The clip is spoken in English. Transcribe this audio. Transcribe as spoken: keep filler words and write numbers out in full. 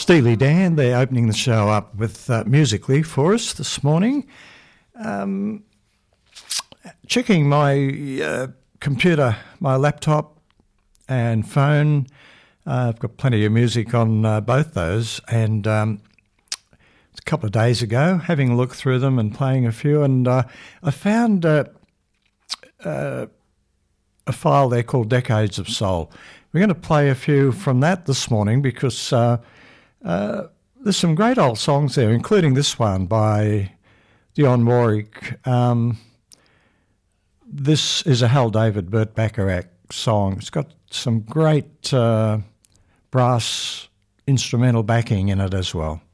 Steely Dan, they're opening the show up with uh, musically for us this morning. Um, checking my uh, computer, my laptop and phone. Uh, I've got plenty of music on uh, both those, and um, a couple of days ago, having a look through them and playing a few, and uh, I found uh, uh, a file there called Decades of Soul. We're going to play a few from that this morning because uh, uh, there's some great old songs there, including this one by Dionne Warwick. Um, this is a Hal David Burt Bacharach song. It's got some great uh, brass instrumental backing in it as well.